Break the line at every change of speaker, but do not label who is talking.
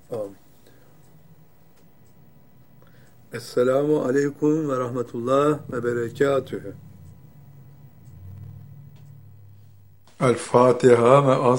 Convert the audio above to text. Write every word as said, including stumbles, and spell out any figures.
Amin. Esselamu aleyküm ve rahmetullah ve berekatühü. El Fatiha.